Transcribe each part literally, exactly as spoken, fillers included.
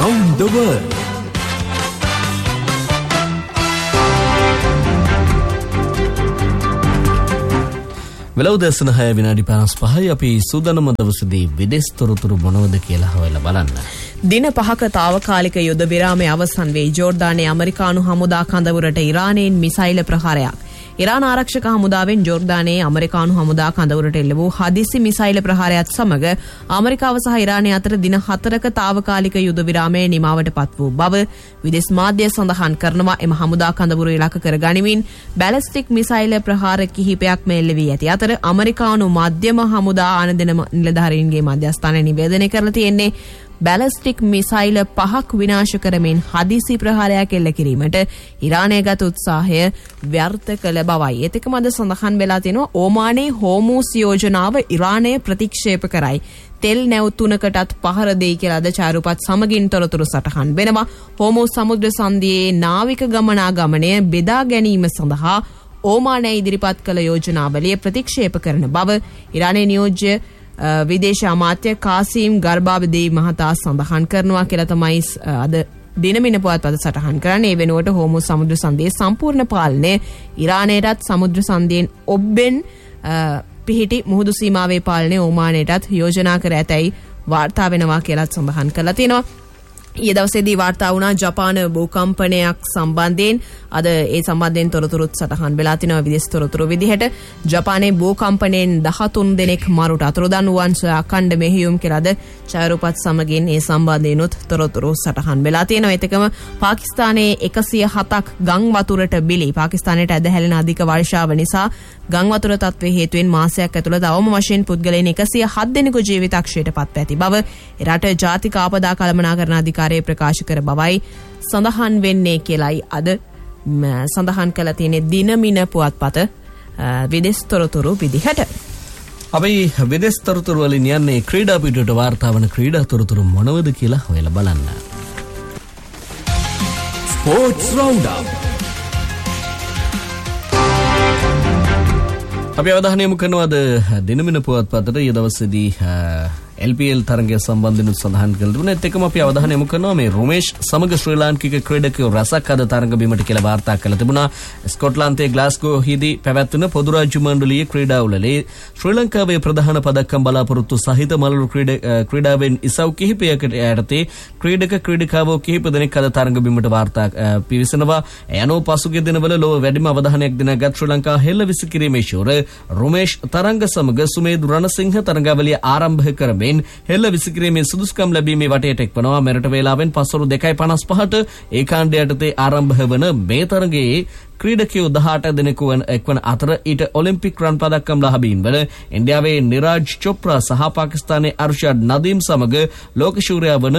Round the World. වෙලව දැසන හය විනාඩි පනස්පහයි අපි සූදානම දවසේදී විදේශ තොරතුරු මොනවද කියලා හොයලා බලන්න. දින පහක తాවකාලික යුද විරාමයේ අවසන් වේ. ජෝර්දානයේ ඇමරිකානු හමුදා කඳවුරට ඉරානයෙන් මිසයිල ප්‍රහාරයක්. ඉරාන ආරක්ෂක හමුදාවෙන් ජෝර්දානයේ ඇමරිකානු හමුදා කඳවුරට එල්ල වූ හදිසි මිසයිල ප්‍රහාරයත් සමග ඇමරිකාව සහ ඉරානය අතර දින හතරක తాවකාලික යුද විරාමයේ නිමාවට පත් වූ බව විදේශ මාධ්‍ය සඳහන් කරනවා. එම හමුදා කඳවුර ඉලක්ක කර ගනිමින් බැලිස්ටික් මිසයිල ප්‍රහාර කිහිපයක් මෙල්ල වී ඇති අතර ඇමරිකානු මධ්‍යම හමුදා ආනදෙන නිලධාරීන්ගේ මධ්‍යස්ථානය නිවේදනය කරලා තියෙන්නේ බැලිස්ටික් මිසයිල පහක් විනාශ කරමින් හදිසි ප්‍රහාරයක් එල්ල කිරීමට ඉරානය ගත උත්සාහය ව්‍යර්ථ කළ බවයි. ඒතකම අද සඳහන් වෙලා තියෙනවා ඕමානයේ හෝමූස් යෝජනාව ඉරානය ප්‍රතික්ෂේප කරයි. තෙල් නැව් තුනකටත් පහර දෙයි කියලා අද චාරුපත් සමගින් තොරතුරු සටහන් වෙනවා. හෝමූස් සමුද්‍ර සන්ධියේ නාවික ගමනාගමනය බෙදා ගැනීම සඳහා ඕමානය ඉදිරිපත් කළ යෝජනාවලිය ප්‍රතික්ෂේප කරන බව ඉරානයේ නියෝජ්‍ය විදේශ අමාත්‍ය කාසිම් ගර්බාබදී මහතා සඳහන් කරනවා කියලා තමයි අද දිනමින පුවත්පත සටහන් කරන්නේ. ඒ වෙනුවට හෝමූස් සමුද්‍ර සන්ධියේ සම්පූර්ණ පාලනය ඉරානයටත් සමුද්‍ර සන්ධියෙන් ඔබ්බෙන් පිහිටි මුහුදු සීමාවේ පාලනය ඕමානයටත් යෝජනා කර ඇතැයි වාර්තා වෙනවා කියලා සඳහන් කරලා තියෙනවා. ඊයේ දවසේදී වාර්තා වුණා ජපාන භූකම්පනයක් සම්බන්ධයෙන්. අද ඒ සම්බන්ධයෙන් තොරතුරුත් සටහන් වෙලා තිනවා විදේශ තොරතුරු විදිහට. ජපානයේ භූකම්පනයෙන් දහතුන් දෙනෙක් මරුට අතුරුදන් වූවන් සොයා අඛණ්ඩ මෙහෙයුම් කියලා අද ඡායාරූපත් සමගින් ඒ සම්බන්ධයෙන්ුත් තොරතුරු සටහන් වෙලා තියෙනවා. ඒතකම පාකිස්තානයේ එකසිය හතක් ගම් වතුරට බිලි. පාකිස්තානයට ඇදහැලෙන අධික වර්ෂාව නිසා ගම් වතුර තත්ත්වයේ හේතුවෙන් මාසයක් ඇතුළත අවම වශයෙන් පුද්ගලයන් එකසිය හත් දෙනෙකු ජීවිතක්ෂයට පත්ව ඇති බව රට ජාතික ආපදා කළමනාකරණ අධිකාරිය ප්‍රකාශ කර බවයි සඳහන් වෙන්නේ කියලායි අද සඳහන් කළ තියෙන දිනමින පුවත්පත විදේශ තොරතුරු විදිහට. අපි විදේශ තොරතුරු වලින් යන්නේ ක්‍රීඩා පිටුවට වාර්තා වන ක්‍රීඩා තොරතුරු මොනවද කියලා හොයලා බලන්න. Sports round up. අපි අවධානය යොමු කරනවාද දිනමින පුවත්පතට ඊ දවසේදී L P L තරගය සම්බන්ධව සඳහන් කළ දුන්නා. ඒත් එක්කම අපි අවධානය යොමු කරනවා මේ රොමේෂ් සමග ශ්‍රී ලාංකික ක්‍රීඩකයෝ රසක් අද තරග බිමට කියලා වාර්තා කළ තිබුණා. ස්කොට්ලන්තයේ ග්ලාස්ගෝහිදී පැවැත්වෙන පොදු රාජ්‍ය මණ්ඩලයේ ක්‍රීඩාවලදී ශ්‍රී ලංකාවේ ප්‍රධාන පදක්කම් බලාපොරොත්තු සහිත මළලු ක්‍රීඩාවෙන් ඉසව් කිහිපයකට යටතේ ක්‍රීඩක ක්‍රීඩිකාවෝ කිහිප දෙනෙක් අද තරග බිමට වාර්තා පිවිසෙනවා. එයනෝ පසුගිය දිනවල ලොව වැඩිම අවධානයක් දිනාගත් ශ්‍රී ලංකා හෙළ විසිකිරීමේ ශූර රොමේෂ් තරංග සමග සුමේදු රණසිංහ තරගාවලිය ආරම්භ කරමින් හෙළ විසිකිරීමේ සුදුසුකම් ලැබීමේ වටේට එක්වනවා. මෙරට වේලාවෙන් පස්වරු දෙකයි පනස් පහට ඒ කාණ්ඩයටතේ ආරම්භ වන මේ තරගයේ ක්‍රීඩකයෝ දහඅට දෙනෙකු එක්වන අතර ඊට ඔලිම්පික් රන් පදක්කම් ලාභීන් වන ඉන්දියාවේ නිරාජ් චොප්රා සහ පාකිස්තානයේ අර්ෂද් නදීම් සමග ලෝක ශූරයා වන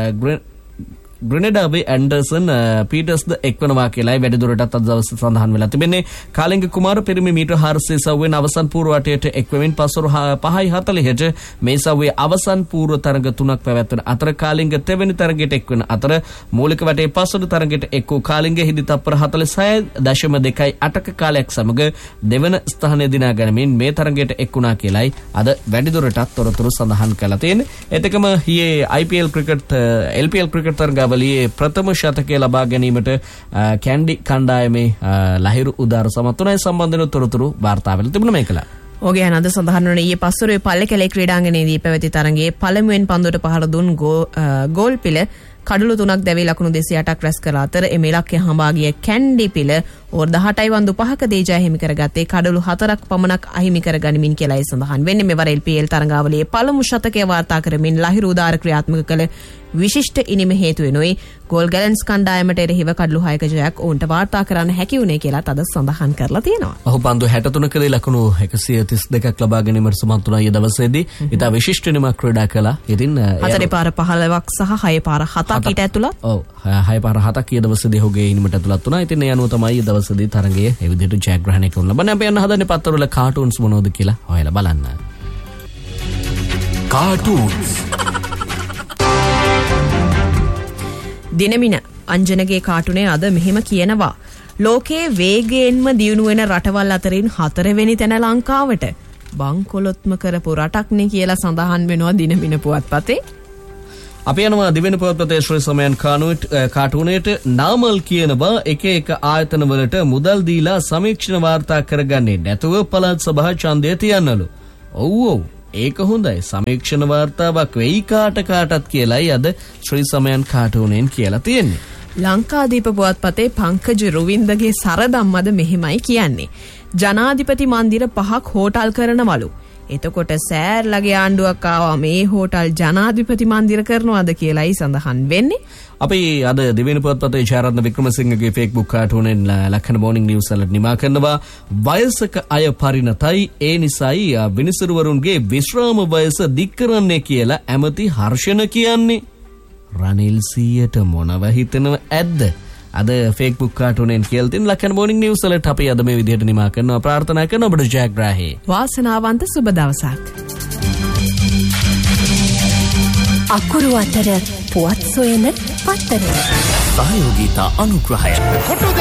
ග්‍රෙනඩාවේ ඇන්ඩර්සන් පීටර්ස්ද එක්වනවා කියලායි වැඩිදුරටත් අද දවසේ සඳහන් වෙලා තිබෙන්නේ. කාලිංග කුමාර පිරිමි මීටර් හාරසිය සව්වෙන් අවසන් පූර්ව වටයට එක්වෙමින් පස්වරු පහයි හතළිහට මේ සව්වේ අවසන් පූර්ව තරග තුනක් පැවැත්වෙන අතර කාලිංග තෙවැනි තරගයට එක්වන අතර මූලික වටේ පස්වරු තරගයට එක් වූ කාලිංග හිදි තප්පර හතළිස් හය දශම දෙකයි අටක කාලයක් සමග දෙවන ස්ථානය දිනා ගනිමින් මේ තරගයට එක් වුණා කියලායි අද වැඩිදුරටත් තොරතුරු සඳහන් කළා තියෙන්නේ. ඒත් එක්කම ඊයේ I P L cricket L P L cricket තරග වලියේ ප්‍රථම ශතකය ලබා ගැනීමට කැන්ඩි කණ්ඩායමේ ලහිරු උදාර සමත් වුණා. සම්බන්ධව තොරතුරු වාර්තා වෙලා තිබුණා මේකලා. ඔගේ අනද සඳහන් වන ඊයේ පස්වරුවේ පල්ලකැලේ ක්‍රීඩාංගණයේදී පැවති තරගයේ පළමුවෙන් පන්දුවට පහර දුන් ගෝල් පිළ කඩළු තුනක් දැවී ලකුණු දෙසිය අටක් රැස් කළ අතර එම ඉලක්කය හඹා ගිය කැන්ඩි පිළ ඕවර් දහඅටයි වන්දු පහක දේජය හිමි කරගත්තේ කඩළු හතරක් පමණක් අහිමි කර ගනිමින් කියලායි සඳහන් වෙන්නේ. මෙවර L P L තරගාවලියේ පළමු ශතකය වාර්තා කරමින් ලහිරු උදාර ක්‍රියාත්මක කළ විශිෂ්ට ඉනිම හේතු වෙනුයි ගෝල් ගැලන්ස් කණ්ඩායමට එරෙහිව කඩළු හයක ජයක් ඔවුන්ට වාර්තා කරන්න හැකි වුණේ කියලා තද සඳහන් කරලා තියෙනවා. ඔහු පන්දු හැට තුනකදී ලකුණු එකසිය තිස් දෙකක් ලබා ගැනීමට සමත් වුණා ඊයේ දවසේදී. ඉතා විශිෂ්ට නිමක් ක්‍රීඩා කළා. ඉතින් හතරේ පාර පහළොවක් සහ හය පාර හතක් ඊට ඇතුළත්. ඔව් හය පාර හතක් ඊයේ දවසේදී ඔහුගේ ඉනිමට ඇතුළත් වුණා. ඉතින් ඒ අනුව තමයි ඊයේ දවසේදී තරගයේ ඒ විදිහට ජයග්‍රහණය කරන ලබන්නේ. අපි යන්න හදන්නේ පත්තරවල කාටූන්ස් මොනවද කියලා හොයලා බලන්න. කාටූන්ස් දිනමින අංජනගේ කාටුනේ අද මෙහෙම කියනවා. ලෝකයේ වේගයෙන්ම දියුණු වෙන රටවල් අතරින් හතරවෙනි තැන ලංකාවට බංකොලොත්ම කරපු රටක්නේ කියලා සඳහන් වෙනවා දිනමින පුවත්පතේ. අපි යනවා දිවෙන පුවත්පතේ ශ්‍රී සමයන් කාටුනේට නාමල් කියනවා එක එක ආයතන වලට මුදල් දීලා සමීක්ෂණ වාර්තා කරගන්නේ නැතුව පළාත් සභා ඡන්දය තියන්නලු. ඔව් ඔව් ඒක හොඳයි. සමීක්ෂණ වාර්තාවක් වෙයි කාට කාටත් කියලායි අද ශ්‍රී සමයන් කාටුනෙන් කියලා තියෙන්නේ. ලංකාදීප පුවත්පතේ පංකජ රුවින්දගේ සරදම්මද මෙහෙමයි කියන්නේ. ජනාධිපති මන්දිර පහක් හෝටල් කරනවලු. එතකොට සෑර්ලගේ ආණ්ඩුවක් ආවා මේ හෝටල් ජනාධිපති මන්දිර කරනවාද කියලායි සඳහන් වෙන්නේ. අපි අද දිවෙන පුවත්පතේ ජයරත්න වික්‍රමසිංහගේ ෆේස්බුක් කාටුනෙන් ලක්ෂණ මෝර්නිං නිවුස් වලට නිමා කරනවා. වයසක අය පරිණතයි ඒ නිසායි විනිසුරුවරුන්ගේ විශ්‍රාම වයස දික් කරන්නේ කියලා ඇමති හර්ෂණ කියන්නේ. රනිල් සීයට මොනව හිතනව ඇද්ද? අද ෆේස්බුක් කාටුනෙන් කියලා තියෙන ලක්ෂණ මෝර්නිං නිවුස් වලට අපි අද මේ විදිහට නිමා කරනවා. ප්‍රාර්ථනා කරන ඔබට ජයග්‍රාහී වාසනාවන්ත සුබ දවසක්. අකුරු අතර පුවත් සොයන පත්තර සහයෝගීතා අනුග්‍රහය